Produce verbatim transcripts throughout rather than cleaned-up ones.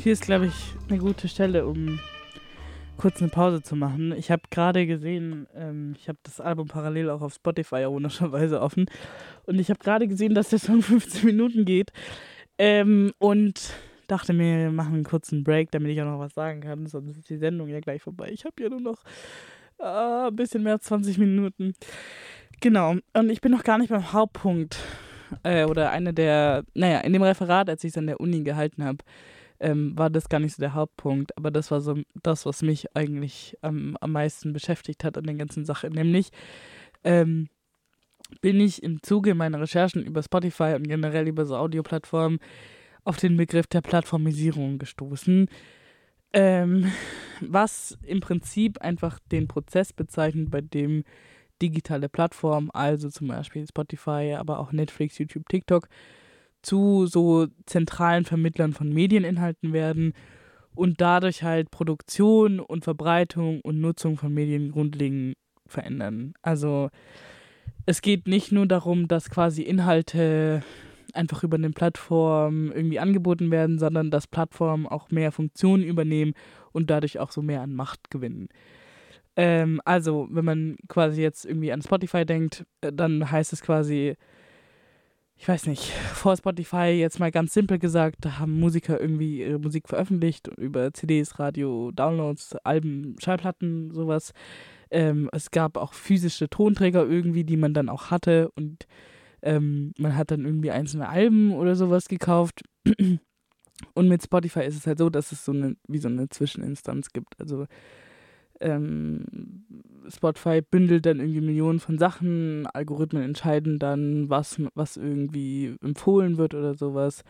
Hier ist, glaube ich, eine gute Stelle, um kurz eine Pause zu machen. Ich habe gerade gesehen, ähm, ich habe das Album parallel auch auf Spotify ironischerweise offen. Und ich habe gerade gesehen, dass der Song fünfzehn Minuten geht. Ähm, und dachte mir, wir machen einen kurzen Break, damit ich auch noch was sagen kann. Sonst ist die Sendung ja gleich vorbei. Ich habe ja nur noch äh, ein bisschen mehr als zwanzig Minuten. Genau. Und ich bin noch gar nicht beim Hauptpunkt. Äh, oder eine der, naja, in dem Referat, als ich es an der Uni gehalten habe, ähm, war das gar nicht so der Hauptpunkt. Aber das war so das, was mich eigentlich ähm, am meisten beschäftigt hat an der ganzen Sache. Nämlich ähm, bin ich im Zuge meiner Recherchen über Spotify und generell über so Audioplattformen auf den Begriff der Plattformisierung gestoßen, ähm, was im Prinzip einfach den Prozess bezeichnet, bei dem digitale Plattformen, also zum Beispiel Spotify, aber auch Netflix, YouTube, TikTok, zu so zentralen Vermittlern von Medieninhalten werden und dadurch halt Produktion und Verbreitung und Nutzung von Medien grundlegend verändern. Also es geht nicht nur darum, dass quasi Inhalte einfach über eine Plattform irgendwie angeboten werden, sondern dass Plattformen auch mehr Funktionen übernehmen und dadurch auch so mehr an Macht gewinnen. Ähm, also, wenn man quasi jetzt irgendwie an Spotify denkt, äh, dann heißt es quasi, ich weiß nicht, vor Spotify jetzt mal ganz simpel gesagt, da haben Musiker irgendwie ihre Musik veröffentlicht über C Ds, Radio, Downloads, Alben, Schallplatten, sowas. Ähm, es gab auch physische Tonträger irgendwie, die man dann auch hatte und ähm, man hat dann irgendwie einzelne Alben oder sowas gekauft. Und mit Spotify ist es halt so, dass es so eine, wie so eine Zwischeninstanz gibt. Also ähm, Spotify bündelt dann irgendwie Millionen von Sachen, Algorithmen entscheiden dann, was, was irgendwie empfohlen wird oder sowas.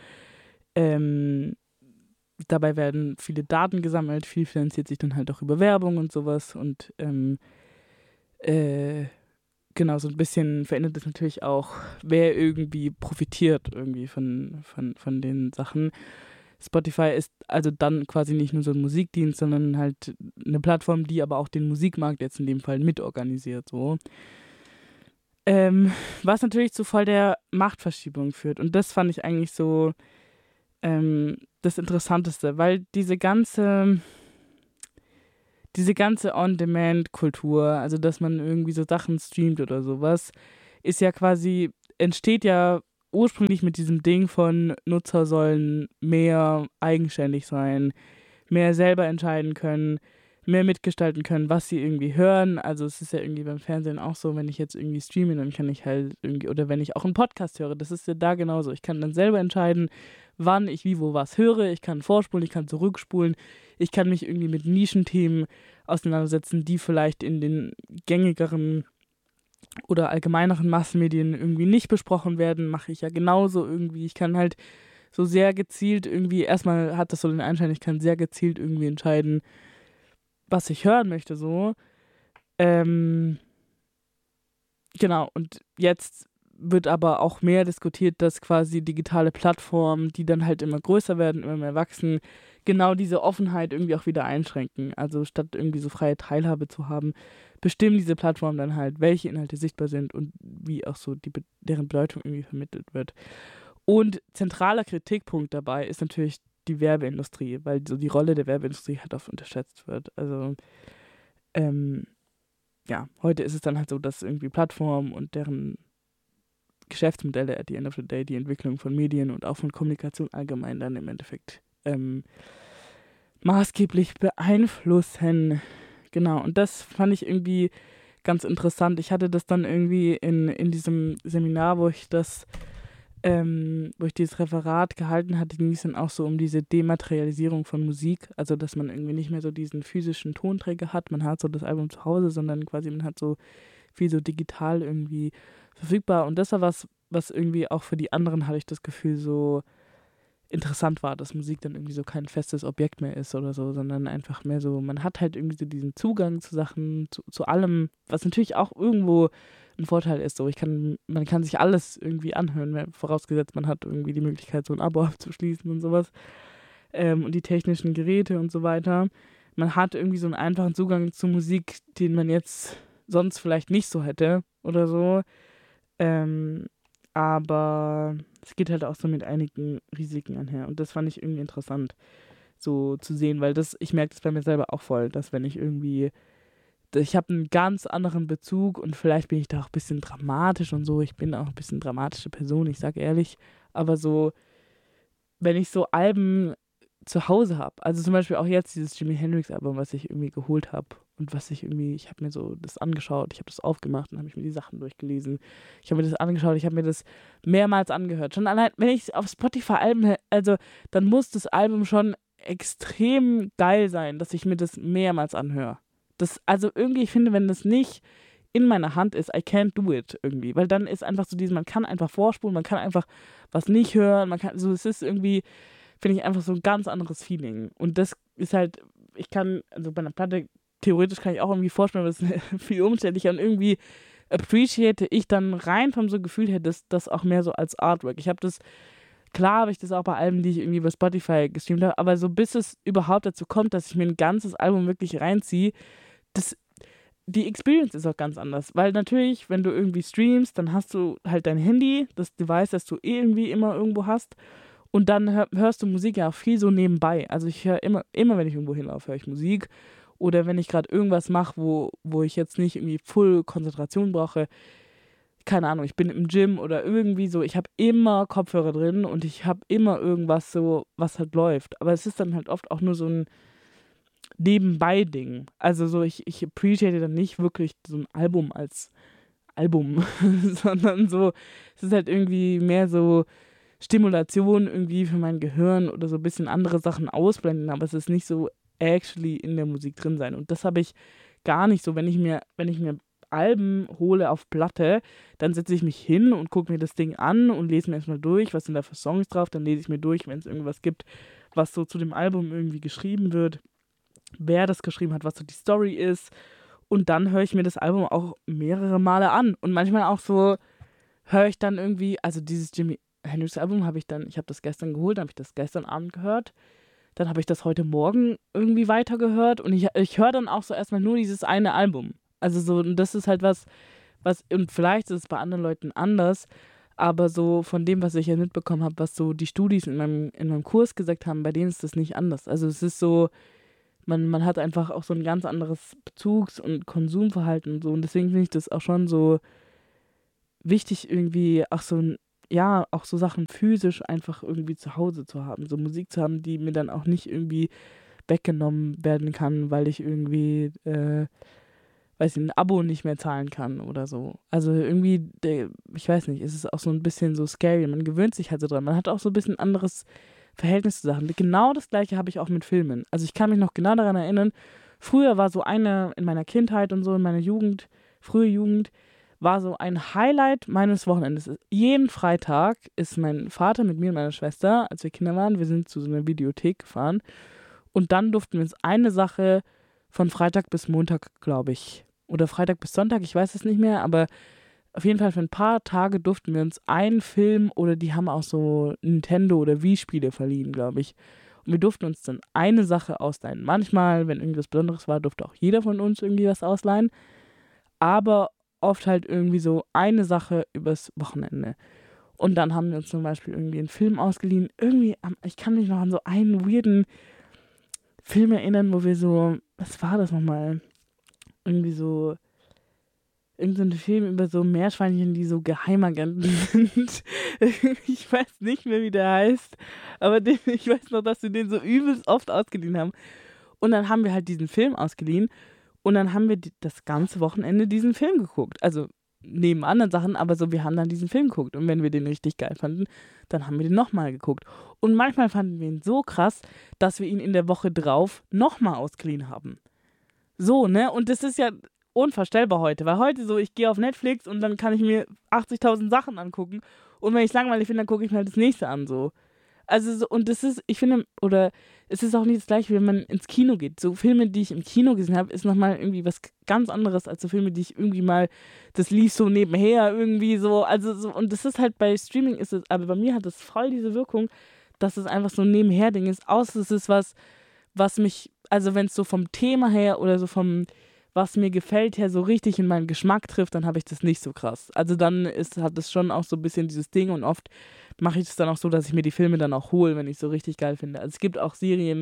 Ähm, dabei werden viele Daten gesammelt, viel finanziert sich dann halt auch über Werbung und sowas und ähm, äh, genau, so ein bisschen verändert es natürlich auch, wer irgendwie profitiert irgendwie von, von, von den Sachen. Spotify ist also dann quasi nicht nur so ein Musikdienst, sondern halt eine Plattform, die aber auch den Musikmarkt jetzt in dem Fall mitorganisiert, so. Ähm, was natürlich zu voll der Machtverschiebung führt. Und das fand ich eigentlich so ähm, das Interessanteste, weil diese ganze, diese ganze On-Demand-Kultur, also dass man irgendwie so Sachen streamt oder sowas, ist ja quasi, entsteht ja ursprünglich mit diesem Ding von Nutzer sollen mehr eigenständig sein, mehr selber entscheiden können, mehr mitgestalten können, was sie irgendwie hören. Also es ist ja irgendwie beim Fernsehen auch so, wenn ich jetzt irgendwie streame, dann kann ich halt irgendwie, oder wenn ich auch einen Podcast höre, das ist ja da genauso. Ich kann dann selber entscheiden, wann ich wie, wo, was höre. Ich kann vorspulen, ich kann zurückspulen. Ich kann mich irgendwie mit Nischenthemen auseinandersetzen, die vielleicht in den gängigeren oder allgemeineren Massenmedien irgendwie nicht besprochen werden, mache ich ja genauso irgendwie. Ich kann halt so sehr gezielt irgendwie, erstmal hat das so den Anschein, ich kann sehr gezielt irgendwie entscheiden, was ich hören möchte, so. Ähm, genau, und jetzt wird aber auch mehr diskutiert, dass quasi digitale Plattformen, die dann halt immer größer werden, immer mehr wachsen, genau diese Offenheit irgendwie auch wieder einschränken. Also statt irgendwie so freie Teilhabe zu haben, bestimmen diese Plattformen dann halt, welche Inhalte sichtbar sind und wie auch so die, deren Bedeutung irgendwie vermittelt wird. Und zentraler Kritikpunkt dabei ist natürlich die Werbeindustrie, weil so die Rolle der Werbeindustrie halt oft unterschätzt wird. Also ähm, ja, heute ist es dann halt so, dass irgendwie Plattformen und deren Geschäftsmodelle at the end of the day die Entwicklung von Medien und auch von Kommunikation allgemein dann im Endeffekt ähm, maßgeblich beeinflussen. Genau, und das fand ich irgendwie ganz interessant. Ich hatte das dann irgendwie in, in diesem Seminar, wo ich das, ähm, wo ich dieses Referat gehalten hatte, ging es dann auch so um diese Dematerialisierung von Musik. Also, dass man irgendwie nicht mehr so diesen physischen Tonträger hat, man hat so das Album zu Hause, sondern quasi man hat so viel so digital irgendwie verfügbar. Und das war was, was irgendwie auch für die anderen, hatte ich das Gefühl, so interessant war, dass Musik dann irgendwie so kein festes Objekt mehr ist oder so, sondern einfach mehr so, man hat halt irgendwie so diesen Zugang zu Sachen, zu, zu allem, was natürlich auch irgendwo ein Vorteil ist. So, ich kann, man kann sich alles irgendwie anhören, vorausgesetzt, man hat irgendwie die Möglichkeit, so ein Abo abzuschließen und sowas. Ähm, und die technischen Geräte und so weiter. Man hat irgendwie so einen einfachen Zugang zu Musik, den man jetzt sonst vielleicht nicht so hätte oder so. Ähm, aber es geht halt auch so mit einigen Risiken einher. Und das fand ich irgendwie interessant. so zu sehen, weil das, ich merke das bei mir selber auch voll, dass wenn ich irgendwie, ich habe einen ganz anderen Bezug und vielleicht bin ich da auch ein bisschen dramatisch und so, ich bin auch ein bisschen dramatische Person, ich sage ehrlich, aber so, wenn ich so Alben zu Hause habe, also zum Beispiel auch jetzt dieses Jimi Hendrix Album, was ich irgendwie geholt habe und was ich irgendwie, ich habe mir so das angeschaut, ich habe das aufgemacht und habe ich mir die Sachen durchgelesen, ich habe mir das angeschaut, ich habe mir das mehrmals angehört, schon allein, wenn ich auf Spotify Alben, also dann muss das Album schon extrem geil sein, dass ich mir das mehrmals anhöre. Das, also irgendwie, ich finde, wenn das nicht in meiner Hand ist, I can't do it irgendwie, weil dann ist einfach so dieses, man kann einfach vorspulen, man kann einfach was nicht hören, man kann, so, es ist irgendwie, finde ich einfach so ein ganz anderes Feeling. Und das ist halt, ich kann, also bei einer Platte, theoretisch kann ich auch irgendwie vorspielen, aber das ist viel umständlicher und irgendwie appreciate ich dann rein vom so Gefühl her, das, das auch mehr so als Artwork. Ich habe das, klar habe ich das auch bei Alben, die ich irgendwie bei Spotify gestreamt habe, aber so bis es überhaupt dazu kommt, dass ich mir ein ganzes Album wirklich reinziehe, das, die Experience ist auch ganz anders, weil natürlich, wenn du irgendwie streamst, dann hast du halt dein Handy, das Device, das du eh irgendwie immer irgendwo hast und dann hör, hörst du Musik ja auch viel so nebenbei, also ich höre immer, immer wenn ich irgendwo hinlaufe, höre ich Musik oder wenn ich gerade irgendwas mache, wo, wo ich jetzt nicht irgendwie voll Konzentration brauche, keine Ahnung, ich bin im Gym oder irgendwie so, ich habe immer Kopfhörer drin und ich habe immer irgendwas so, was halt läuft, aber es ist dann halt oft auch nur so ein Nebenbei-Ding. Also so, ich, ich appreciate dann nicht wirklich so ein Album als Album, sondern so, es ist halt irgendwie mehr so Stimulation irgendwie für mein Gehirn oder so ein bisschen andere Sachen ausblenden, aber es ist nicht so actually in der Musik drin sein. Und das habe ich gar nicht so, wenn ich mir, wenn ich mir Alben hole auf Platte, dann setze ich mich hin und gucke mir das Ding an und lese mir erstmal durch, was sind da für Songs drauf, dann lese ich mir durch, wenn es irgendwas gibt, was so zu dem Album irgendwie geschrieben wird, wer das geschrieben hat, was so die Story ist. Und dann höre ich mir das Album auch mehrere Male an. Und manchmal auch so höre ich dann irgendwie, also dieses Jimi Hendrix Album habe ich dann, ich habe das gestern geholt, habe ich das gestern Abend gehört. Dann habe ich das heute Morgen irgendwie weitergehört. Und ich, ich höre dann auch so erstmal nur dieses eine Album. Also so, und das ist halt was, was, und vielleicht ist es bei anderen Leuten anders, aber so von dem, was ich ja mitbekommen habe, was so die Studis in meinem, in meinem Kurs gesagt haben, bei denen ist das nicht anders. Also es ist so, Man, man hat einfach auch so ein ganz anderes Bezugs- und Konsumverhalten und so. Und deswegen finde ich das auch schon so wichtig, irgendwie auch so, ein- ja, auch so Sachen physisch einfach irgendwie zu Hause zu haben. So Musik zu haben, die mir dann auch nicht irgendwie weggenommen werden kann, weil ich irgendwie, äh, weiß nicht, ein Abo nicht mehr zahlen kann oder so. Also irgendwie, der, ich weiß nicht, es ist auch so ein bisschen so scary. Man gewöhnt sich halt so dran. Man hat auch so ein bisschen anderes Verhältnis zu Sachen. Genau das gleiche habe ich auch mit Filmen. Also ich kann mich noch genau daran erinnern, früher war so eine, in meiner Kindheit und so, in meiner Jugend, frühe Jugend, war so ein Highlight meines Wochenendes. Jeden Freitag ist mein Vater mit mir und meiner Schwester, als wir Kinder waren, wir sind zu so einer Videothek gefahren und dann durften wir uns eine Sache von Freitag bis Montag, glaube ich, oder Freitag bis Sonntag, ich weiß es nicht mehr, aber auf jeden Fall für ein paar Tage durften wir uns einen Film oder die haben auch so Nintendo- oder Wii-Spiele verliehen, glaube ich. Und wir durften uns dann eine Sache ausleihen. Manchmal, wenn irgendwas Besonderes war, durfte auch jeder von uns irgendwie was ausleihen. Aber oft halt irgendwie so eine Sache übers Wochenende. Und dann haben wir uns zum Beispiel irgendwie einen Film ausgeliehen. Irgendwie, ich kann mich noch an so einen weirden Film erinnern, wo wir so, was war das nochmal? Irgendwie so irgendein so Film über so Meerschweinchen, die so Geheimagenten sind. Ich weiß nicht mehr, wie der heißt, aber den, ich weiß noch, dass wir den so übelst oft ausgeliehen haben. Und dann haben wir halt diesen Film ausgeliehen und dann haben wir die, das ganze Wochenende diesen Film geguckt. Also neben anderen Sachen, aber so, wir haben dann diesen Film geguckt. Und wenn wir den richtig geil fanden, dann haben wir den nochmal geguckt. Und manchmal fanden wir ihn so krass, dass wir ihn in der Woche drauf nochmal ausgeliehen haben. So, ne? Und das ist ja unvorstellbar heute, weil heute so, ich gehe auf Netflix und dann kann ich mir achtzigtausend Sachen angucken und wenn ich es langweilig finde, dann gucke ich mir halt das nächste an, so. Also so, und das ist, ich finde, oder es ist auch nicht das gleiche, wenn man ins Kino geht. So Filme, die ich im Kino gesehen habe, ist nochmal irgendwie was ganz anderes als so Filme, die ich irgendwie mal, das lief so nebenher irgendwie so, also so, und das ist halt bei Streaming ist es, aber bei mir hat es voll diese Wirkung, dass es einfach so ein Nebenher-Ding ist, außer es ist was, was mich, also wenn es so vom Thema her oder so vom was mir gefällt, her so richtig in meinen Geschmack trifft, dann habe ich das nicht so krass. Also dann ist, hat es schon auch so ein bisschen dieses Ding und oft mache ich es dann auch so, dass ich mir die Filme dann auch hole, wenn ich es so richtig geil finde. Also es gibt auch Serien,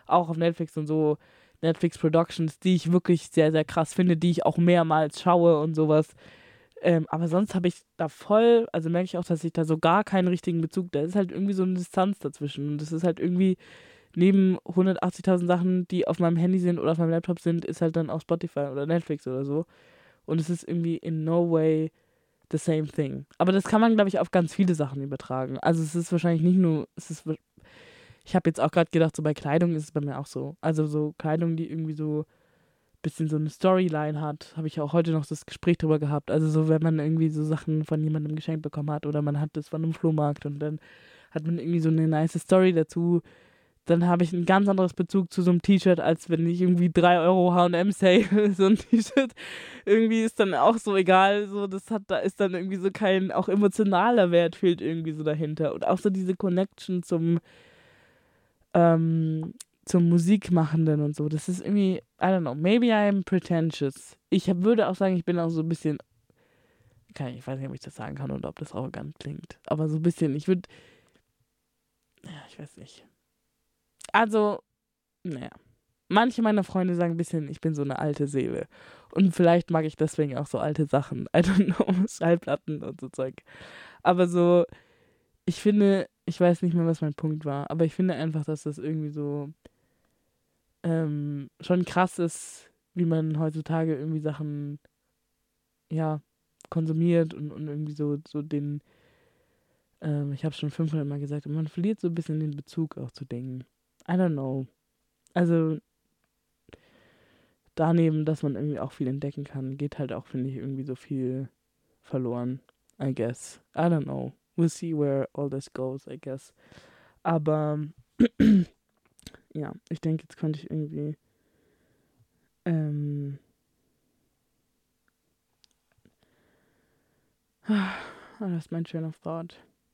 auch auf Netflix und so Netflix-Productions, die ich wirklich sehr, sehr krass finde, die ich auch mehrmals schaue und sowas. Ähm, aber sonst habe ich da voll, also merke ich auch, dass ich da so gar keinen richtigen Bezug, da ist halt irgendwie so eine Distanz dazwischen. Und das ist halt irgendwie neben hundertachtzigtausend Sachen, die auf meinem Handy sind oder auf meinem Laptop sind, ist halt dann auch Spotify oder Netflix oder so. Und es ist irgendwie in no way the same thing. Aber das kann man, glaube ich, auf ganz viele Sachen übertragen. Also es ist wahrscheinlich nicht nur, es ist, ich habe jetzt auch gerade gedacht, so bei Kleidung ist es bei mir auch so. Also so Kleidung, die irgendwie so ein bisschen so eine Storyline hat, habe ich auch heute noch das Gespräch drüber gehabt. Also so, wenn man irgendwie so Sachen von jemandem geschenkt bekommen hat oder man hat das von einem Flohmarkt und dann hat man irgendwie so eine nice Story dazu, dann habe ich ein ganz anderes Bezug zu so einem T-Shirt, als wenn ich irgendwie drei Euro H und M sale. So ein T-Shirt irgendwie ist dann auch so egal, so das hat, da ist dann irgendwie so kein, auch emotionaler Wert fehlt irgendwie so dahinter. Und auch so diese Connection zum, ähm, zum Musikmachenden und so. Das ist irgendwie, I don't know, maybe I'm pretentious. Ich hab, würde auch sagen, ich bin auch so ein bisschen, kann, ich weiß nicht, ob ich das sagen kann oder ob das arrogant klingt, aber so ein bisschen, ich würde, ja, ich weiß nicht. Also, naja. Manche meiner Freunde sagen ein bisschen, ich bin so eine alte Seele. Und vielleicht mag ich deswegen auch so alte Sachen. I don't know, Schallplatten und so Zeug. Aber so, ich finde, ich weiß nicht mehr, was mein Punkt war, aber ich finde einfach, dass das irgendwie so ähm, schon krass ist, wie man heutzutage irgendwie Sachen, ja, konsumiert und, und irgendwie so, so den, ähm, ich habe schon fünfhundert Mal gesagt, man verliert so ein bisschen den Bezug auch zu Dingen. I don't know. Also daneben, dass man irgendwie auch viel entdecken kann, geht halt auch, finde ich, irgendwie so viel verloren, I guess. I don't know. We'll see where all this goes, I guess. Aber ja, ich denke, jetzt könnte ich irgendwie ähm, das ist mein train of thought.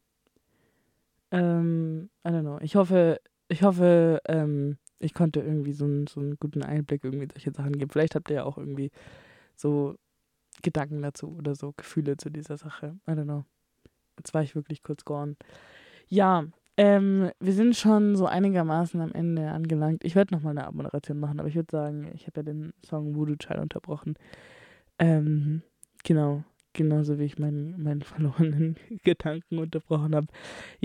Ähm, I don't know. Ich hoffe, ich hoffe, ähm, ich konnte irgendwie so, einen- so einen guten Einblick irgendwie in solche Sachen geben. Vielleicht habt ihr ja auch irgendwie so Gedanken dazu oder so Gefühle zu dieser Sache. I don't know. Jetzt war ich wirklich kurz gone. Ja, ähm, wir sind schon so einigermaßen am Ende angelangt. Ich werde nochmal eine Abmoderation machen, aber ich würde sagen, ich habe ja den Song Voodoo Child unterbrochen. Ähm, genau, genauso wie ich meinen, meinen verlorenen Gedanken unterbrochen habe.